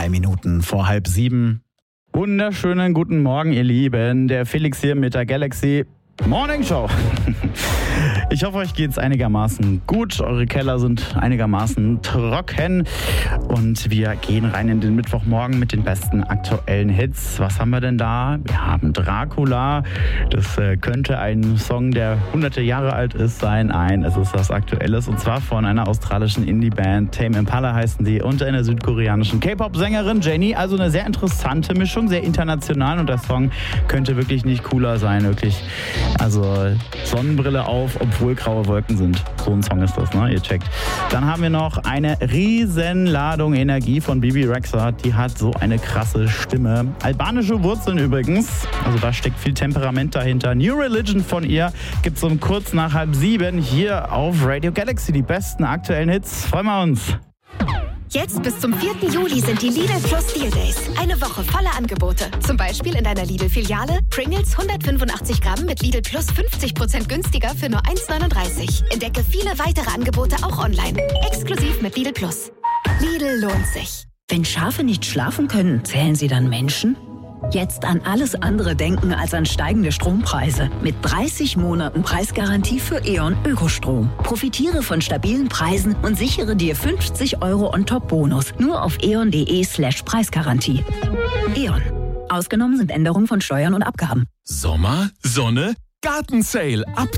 3 Minuten vor 6:30. Wunderschönen guten Morgen, ihr Lieben. Der Felix hier mit der Galaxy Morning Show. Ich hoffe, euch geht's einigermaßen gut. Eure Keller sind einigermaßen trocken. Und wir gehen rein in den Mittwochmorgen mit den besten aktuellen Hits. Was haben wir denn da? Wir haben Dracula. Das könnte ein Song, der hunderte Jahre alt ist, sein. Nein, es ist was Aktuelles. Und zwar von einer australischen Indie-Band. Tame Impala heißen die. Und einer südkoreanischen K-Pop-Sängerin Jennie. Also eine sehr interessante Mischung, sehr international. Und der Song könnte wirklich nicht cooler sein. Wirklich. Also Sonnenbrille auf, obwohl graue Wolken sind. So ein Song ist das, ne? Ihr checkt. Dann haben wir noch eine Riesenladung Energie von Bibi Rexha. Die hat so eine krasse Stimme. Albanische Wurzeln übrigens. Also da steckt viel Temperament dahinter. New Religion von ihr gibt's um kurz nach 6:30 hier auf Radio Galaxy. Die besten aktuellen Hits. Freuen wir uns. Jetzt bis zum 4. Juli sind die Lidl Plus Deal Days. Eine Woche voller Angebote. Zum Beispiel in deiner Lidl-Filiale Pringles 185 Gramm mit Lidl Plus 50% günstiger für nur 1,39. Entdecke viele weitere Angebote auch online. Exklusiv mit Lidl Plus. Lidl lohnt sich. Wenn Schafe nicht schlafen können, zählen sie dann Menschen? Jetzt an alles andere denken als an steigende Strompreise. Mit 30 Monaten Preisgarantie für E.ON Ökostrom. Profitiere von stabilen Preisen und sichere dir 50 € On-Top-Bonus. Nur auf eon.de/Preisgarantie. E.ON. Ausgenommen sind Änderungen von Steuern und Abgaben. Sommer, Sonne, Gartensale ab